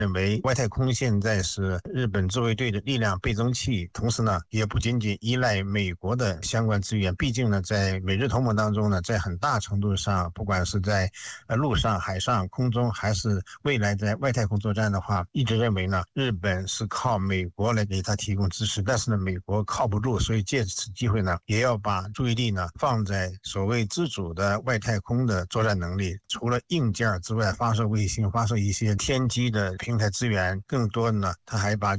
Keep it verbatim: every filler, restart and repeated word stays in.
认为外太空现在是日本自卫队的力量倍增器，同时呢，也不仅仅依赖美国的相关资源。毕竟呢，在美日同盟当中呢，在很大程度上，不管是在呃陆上、海上、空中，还是未来在外太空作战的话，一直认为呢，日本是靠美国来给他提供支持，但是呢，美国靠不住，所以借此机会呢，也要把注意力呢放在所谓自主的外太空的作战能力。除了硬件之外，发射卫星、发射一些天基的平台资源，更多的呢，他还把